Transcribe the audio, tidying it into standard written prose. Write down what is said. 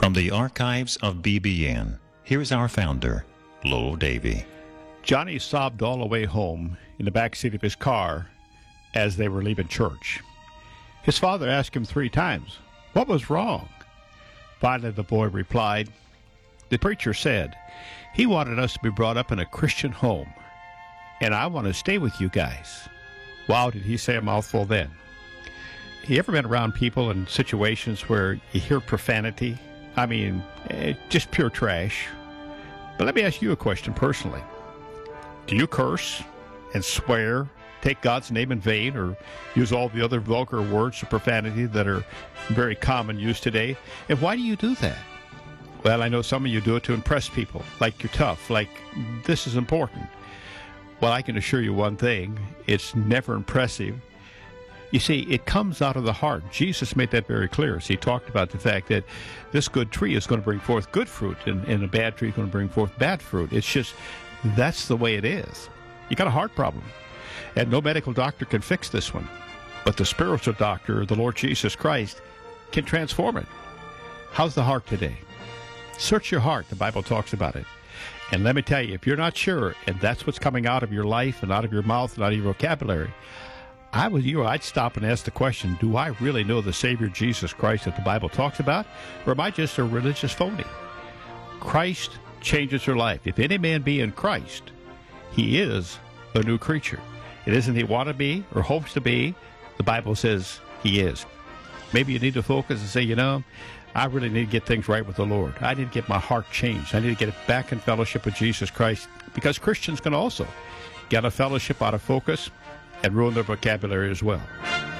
From the archives of BBN, here's our founder, Lowell Davy. Johnny sobbed all the way home in the back seat of his car as they were leaving church. His father asked him 3 times, "What was wrong?" Finally, the boy replied, "The preacher said he wanted us to be brought up in a Christian home, and I want to stay with you guys." Wow, did he say a mouthful then. You ever been around people in situations where you hear profanity? I mean, just pure trash. But let me ask you a question personally. Do you curse and swear, take God's name in vain, or use all the other vulgar words of profanity that are very common used today? And why do you do that? Well, I know some of you do it to impress people, like you're tough, like this is important. Well, I can assure you one thing, it's never impressive. You see, it comes out of the heart. Jesus made that very clear. So he talked about the fact that this good tree is going to bring forth good fruit, and a bad tree is going to bring forth bad fruit. It's just, that's the way it is. You got a heart problem, and no medical doctor can fix this one. But the spiritual doctor, the Lord Jesus Christ, can transform it. How's the heart today? Search your heart. The Bible talks about it. And let me tell you, if you're not sure, and that's what's coming out of your life and out of your mouth and out of your vocabulary, I'd stop and ask the question, do I really know the Savior Jesus Christ that the Bible talks about, or am I just a religious phony? Christ changes your life. If any man be in Christ, he is a new creature. It isn't he want to be or hopes to be. The Bible says he is. Maybe you need to focus and say, I really need to get things right with the Lord. I need to get my heart changed. I need to get it back in fellowship with Jesus Christ, because Christians can also get a fellowship out of focus and ruin their vocabulary as well.